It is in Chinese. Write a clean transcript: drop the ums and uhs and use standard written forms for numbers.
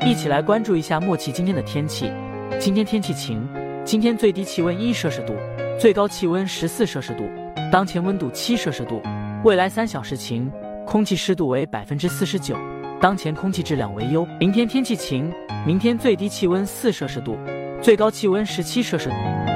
一起来关注一下默契今天的天气。今天天气晴，今天最低气温1摄氏度，最高气温14摄氏度，当前温度7摄氏度。未来3小时晴，空气湿度为49%，当前空气质量为优。明天天气晴，明天最低气温4摄氏度，最高气温17摄氏度。